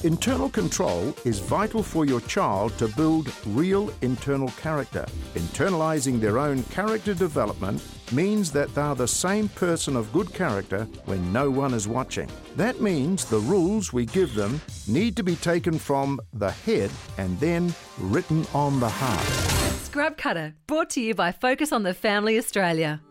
Internal control is vital for your child to build real internal character. Internalising their own character development means that they're the same person of good character when no one is watching. That means the rules we give them need to be taken from the head and then written on the heart. Scrub Cutter, brought to you by Focus on the Family Australia.